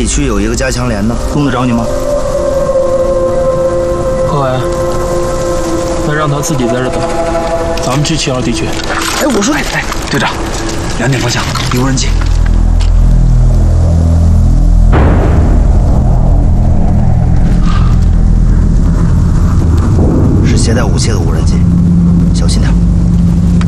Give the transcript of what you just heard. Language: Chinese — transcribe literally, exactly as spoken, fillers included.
里区有一个加强连的，用得着你吗？ 何伟，那让他自己在这等，咱们去七号地区。 哎，我说，哎哎，队长，两点方向离无人机。 是携带武器的无人机，小心点。